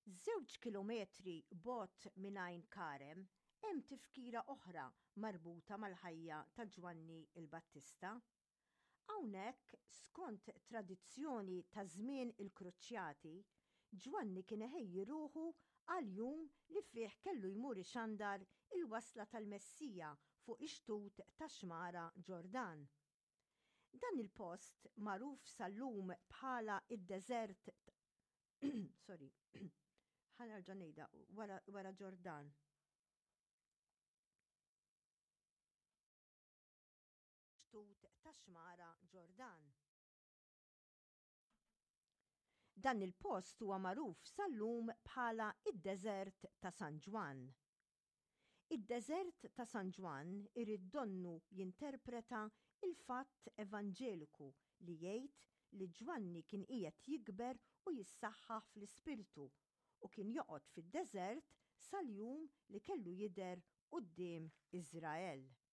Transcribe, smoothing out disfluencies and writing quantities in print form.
Żewġ kilometri bot minn Għajn Karem hemm tifkira oħra marbuta mal-ħajja ta' Ġwanni il-Battista. Hawnhekk, skont tradizzjoni ta' żmien il-Kruċjati, Ġwanni kien iħejji ruħu għal-jum li fih kellu jmur ixandar il-wasla tal-Messija fuq ix-xtut tax-xmara Ġordan. Dan il-post magħruf sal-lum bħala id-deżert sorry, ħanerġa' ngħidha wara Ġordan. Xtut tax-xmara Ġordan. Dan il-post huwa magħruf sal-lum bħala id-deżert ta' San Ġwan. Id-deżert ta' San Ġwan irid donnu jinterpreta il-fatt evanġeliku li jgħid li Ġwanni kien qiegħed jikber u jissaħħaħ fl-ispirtu u kien joqgħod fid-deżert sal-jum li kellu jidher quddiem Iżrael.